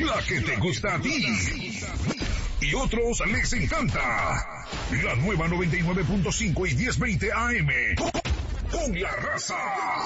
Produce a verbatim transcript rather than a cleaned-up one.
la que te gusta a ti y otros les encanta. La nueva noventa y nueve punto cinco y diez veinte A M con La Raza.